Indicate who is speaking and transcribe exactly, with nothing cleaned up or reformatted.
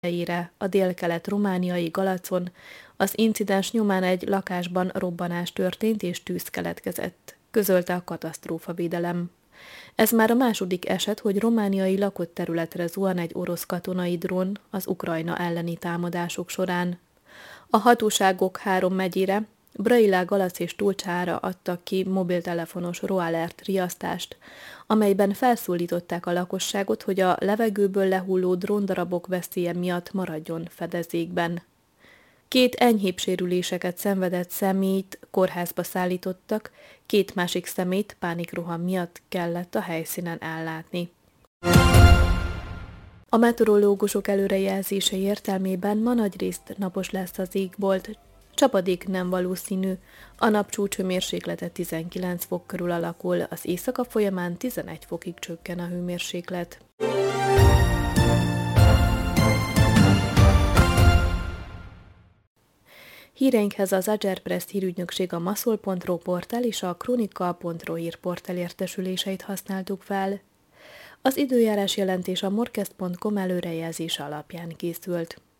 Speaker 1: idejére a délkelet-romániai Galacon az incidens nyomán egy lakásban robbanás történt és tűz keletkezett, közölte a katasztrófavédelem. Ez már a második eset, hogy romániai lakott területre zuhan egy orosz katonai drón az Ukrajna elleni támadások során. A hatóságok három megyére, Brailá, Galac és Tulcsára adtak ki mobiltelefonos RoAlert riasztást, amelyben felszólították a lakosságot, hogy a levegőből lehulló dróndarabok veszélye miatt maradjon fedezékben. Két enyhébb sérüléseket szenvedett személyt kórházba szállítottak, két másik személyt pánikroham miatt kellett a helyszínen ellátni. A meteorológusok előrejelzése értelmében ma nagyrészt napos lesz az égbolt, csapadék nem valószínű, a nap csúcshőmérséklete tizenkilenc fok körül alakul, az éjszaka folyamán tizenegy fokig csökken a hőmérséklet. Híreinkhez az Agerpress hírügynökség, a maszol pont ro portál és a kronika pont ro hírportál értesüléseit használtuk fel. Az időjárás jelentés a morkest pont com előrejelzése alapján készült.